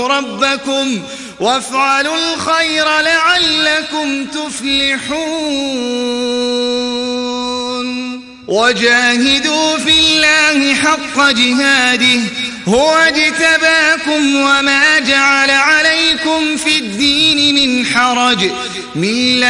ربكم وافعلوا الخير لعلكم تفلحون وجاهدوا في الله حق جهاده هو اجتباكم وما جعل عليكم في الدين من حرج